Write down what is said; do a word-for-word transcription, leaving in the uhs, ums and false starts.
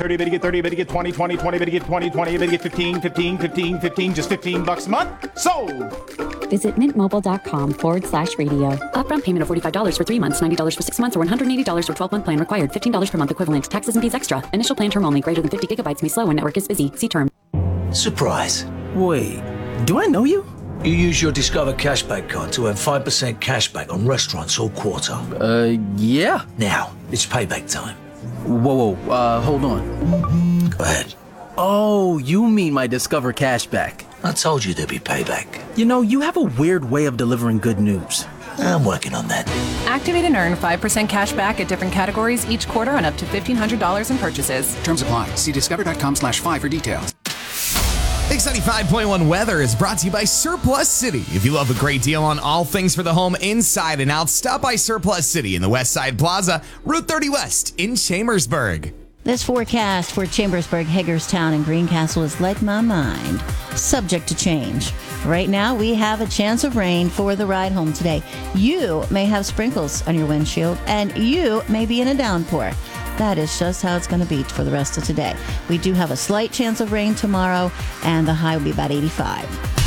thirty, maybe get thirty, maybe get twenty, twenty, twenty, maybe get twenty, twenty, maybe get fifteen, fifteen, fifteen, fifteen, just fifteen bucks a month. Sold! Visit mintmobile.com forward slash radio. Upfront payment of forty-five dollars for three months, ninety dollars for six months, or one hundred eighty dollars for twelve-month plan required. fifteen dollars per month equivalent. Taxes and fees extra. Initial plan term only. Greater than fifty gigabytes may slow when network is busy. See term. Surprise. Wait, do I know you? You use your Discover Cashback card to earn five percent cashback on restaurants all quarter. Uh, yeah. Now, it's payback time. Whoa, whoa, uh, hold on. Go ahead. Oh, you mean my Discover Cashback. I told you there'd be payback. You know, you have a weird way of delivering good news. I'm working on that. Activate and earn five percent cash back at different categories each quarter on up to fifteen hundred dollars in purchases. Terms apply. See discover.com slash five for details. Mix ninety-five point one weather is brought to you by Surplus City. If you love a great deal on all things for the home inside and out, stop by Surplus City in the West Side Plaza, Route thirty West in Chambersburg. This forecast for Chambersburg, Hagerstown, and Greencastle is like my mind, subject to change. Right now, we have a chance of rain for the ride home today. You may have sprinkles on your windshield, and you may be in a downpour. That is just how it's going to be for the rest of today. We do have a slight chance of rain tomorrow, and the high will be about eighty-five.